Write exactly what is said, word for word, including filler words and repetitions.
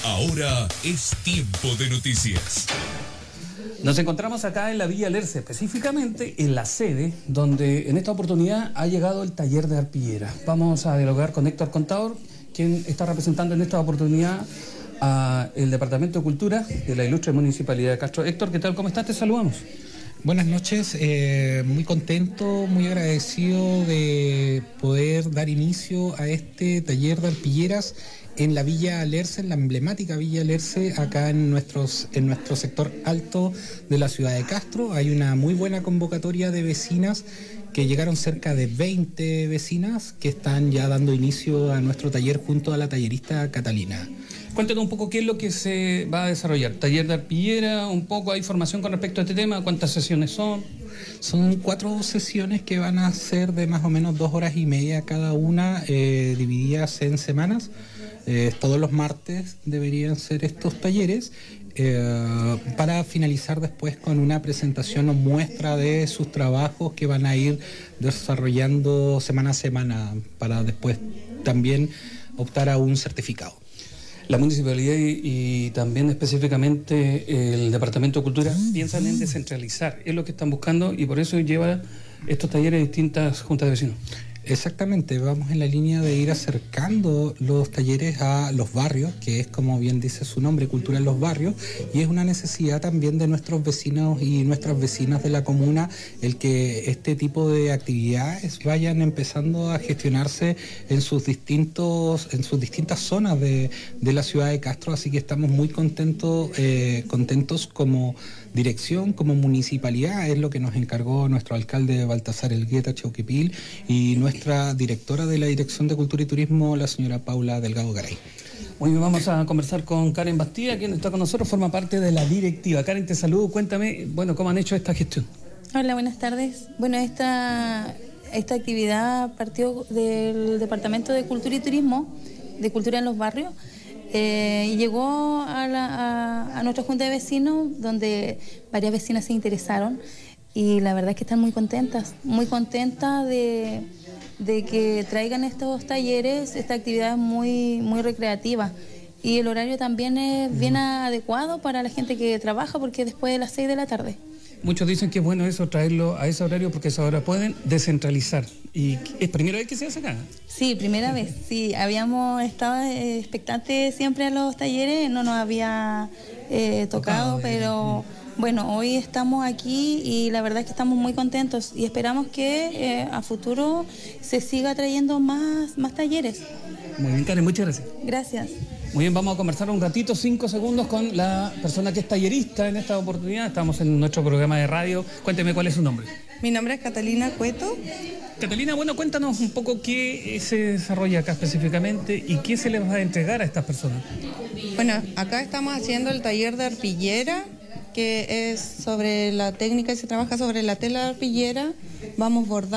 Ahora es tiempo de noticias. Nos encontramos acá en la Villa Alerce, específicamente en la sede, donde en esta oportunidad ha llegado el taller de arpillera. Vamos a dialogar con Héctor Contador, quien está representando en esta oportunidad al Departamento de Cultura de la ilustre Municipalidad de Castro. Héctor, ¿qué tal? ¿Cómo estás? Te saludamos. Buenas noches, eh, muy contento, muy agradecido de poder dar inicio a este taller de arpilleras en la Villa Alerce, en la emblemática Villa Alerce, acá en, nuestros, en nuestro sector alto de la ciudad de Castro. Hay una muy buena convocatoria de vecinas que llegaron cerca de veinte vecinas que están ya dando inicio a nuestro taller junto a la tallerista Catalina. Cuéntanos un poco qué es lo que se va a desarrollar. Taller de arpillera, un poco, ¿hay información con respecto a este tema? ¿Cuántas sesiones son? Son cuatro sesiones que van a ser de más o menos dos horas y media cada una, eh, divididas en semanas. Eh, todos los martes deberían ser estos talleres, eh, para finalizar después con una presentación o muestra de sus trabajos que van a ir desarrollando semana a semana para después también optar a un certificado. La municipalidad y, y también específicamente el Departamento de Cultura piensan en descentralizar, es lo que están buscando y por eso lleva estos talleres a distintas juntas de vecinos. Exactamente, vamos en la línea de ir acercando los talleres a los barrios, que es, como bien dice su nombre, Cultura en los Barrios, y es una necesidad también de nuestros vecinos y nuestras vecinas de la comuna el que este tipo de actividades vayan empezando a gestionarse en sus distintos, en sus distintas zonas de, de la ciudad de Castro, así que estamos muy contentos, eh, contentos como dirección, como municipalidad. Es lo que nos encargó nuestro alcalde Baltasar Elgueta Chauquipil y nuestra directora de la Dirección de Cultura y Turismo, la señora Paula Delgado Garay. Muy bien, vamos a conversar con Karen Bastida, quien está con nosotros, forma parte de la directiva. Karen, te saludo, cuéntame, bueno, ¿cómo han hecho esta gestión? Hola, buenas tardes. Bueno, esta, esta actividad partió del Departamento de Cultura y Turismo, de Cultura en los Barrios, Eh, y llegó a, la, a, a nuestra junta de vecinos, donde varias vecinas se interesaron y la verdad es que están muy contentas, muy contentas de, de que traigan estos talleres. Esta actividad es muy, muy recreativa y el horario también es bien adecuado para la gente que trabaja porque es después de las seis de la tarde. Muchos dicen que es bueno eso, traerlo a ese horario porque esa hora pueden descentralizar. ¿Y es primera vez que se hace acá? Sí, primera vez. Sí, habíamos estado eh, expectantes siempre a los talleres, no nos había eh, tocado, pero bueno, hoy estamos aquí y la verdad es que estamos muy contentos y esperamos que eh, a futuro se siga trayendo más, más talleres. Muy bien, Karen, muchas gracias. Gracias. Muy bien, vamos a conversar un ratito, cinco segundos, con la persona que es tallerista en esta oportunidad. Estamos en nuestro programa de radio. Cuénteme cuál es su nombre. Mi nombre es Catalina Cueto. Catalina, bueno, cuéntanos un poco qué se desarrolla acá específicamente y qué se les va a entregar a estas personas. Bueno, acá estamos haciendo el taller de arpillera, que es sobre la técnica y se trabaja sobre la tela de arpillera. Vamos bordando.